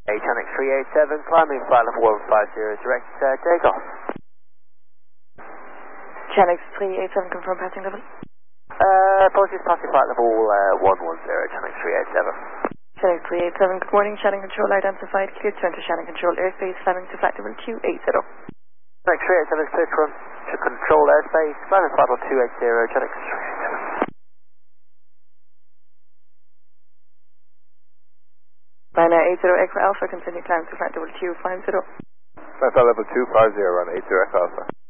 Channel 387, climbing flight level 150, direct takeoff. Channel 387, confirm passing level. Apologies, passing flight level 110, Channel 387. Channel 387, good morning, Shannon Control identified, cleared to enter Shannon Control airspace, climbing to flight level 280. Channel 387 is cleared to run to control airspace, climbing flight level 280, Channel 387. Ryanair 80 Echo Alpha, continue climb to flight level 250. Flight level 250 on 80 Echo Alpha.